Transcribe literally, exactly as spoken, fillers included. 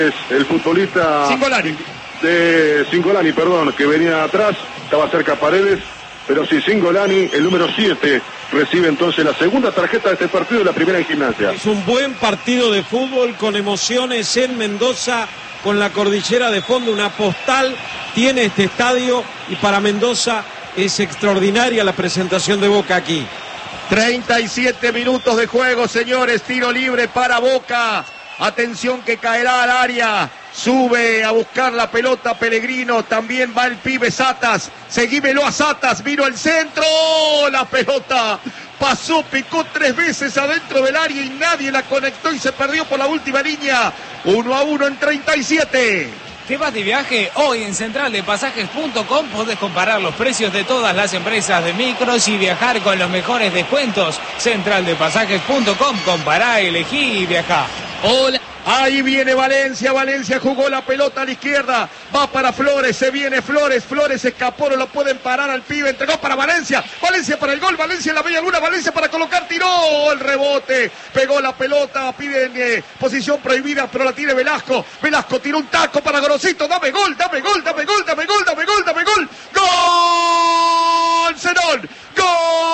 El futbolista Cingolani. de Cingolani, perdón, que venía atrás, estaba cerca Paredes, pero sí, Cingolani, el número siete, recibe entonces la segunda tarjeta de este partido y la primera en Gimnasia. Es un buen partido de fútbol con emociones en Mendoza, con la cordillera de fondo, una postal tiene este estadio y para Mendoza es extraordinaria la presentación de Boca aquí. treinta y siete minutos de juego, señores, tiro libre para Boca. Atención que caerá al área, sube a buscar la pelota Pellegrino, también va el pibe Satas, seguímelo a Satas, vino al centro, la pelota pasó, picó tres veces adentro del área y nadie la conectó y se perdió por la última línea, uno a uno en treinta y siete. ¿Te vas de viaje? Hoy en central de pasajes punto com podés comparar los precios de todas las empresas de micros y viajar con los mejores descuentos. central de pasajes punto com, compará, elegí y viajá. Hola. Ahí viene Valencia, Valencia jugó la pelota a la izquierda, va para Flores, se viene Flores, Flores escapó, no lo pueden parar al pibe, entregó para Valencia, Valencia para el gol, Valencia en la media luna, Valencia para colocar, tiró el rebote, pegó la pelota, piden eh, posición prohibida, pero la tiene Velasco, Velasco tiró un taco para Gorosito, dame gol, dame gol, dame gol, dame gol, dame